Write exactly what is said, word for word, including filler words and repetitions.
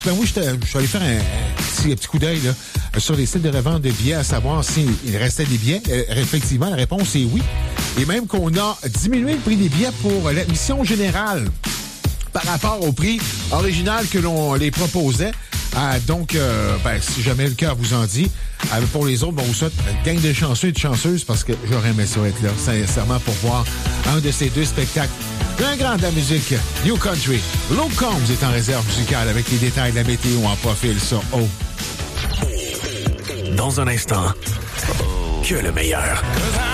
Ben oui, je suis allé faire un, un, petit, un petit coup d'œil là, sur les sites de revente de billets à savoir s'il restait des billets. Euh, effectivement, la réponse est oui. Et même qu'on a diminué le prix des billets pour l'admission générale par rapport au prix original que l'on les proposait. Ah, donc, euh, ben, si jamais le cœur vous en dit, euh, pour les autres, bon, vous souhaite une gang de chanceux et de chanceuses parce que j'aurais aimé ça être là, sincèrement, pour voir un de ces deux spectacles. Un grand de la musique, New Country. Luke Combs est en réserve musicale avec les détails de la météo en profil sur O. Dans un instant, que le meilleur.